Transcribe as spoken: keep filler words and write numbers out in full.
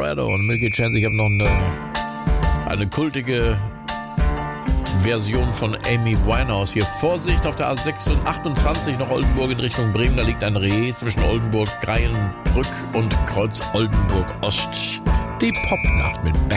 Colorado und Milky Chance. Ich habe noch eine, eine kultige Version von Amy Winehouse. Hier Vorsicht auf der A sechs und achtundzwanzig nach Oldenburg in Richtung Bremen. Da liegt ein Reh zwischen Oldenburg, Greienbrück und Kreuz Oldenburg Ost. Die Popnacht mit Back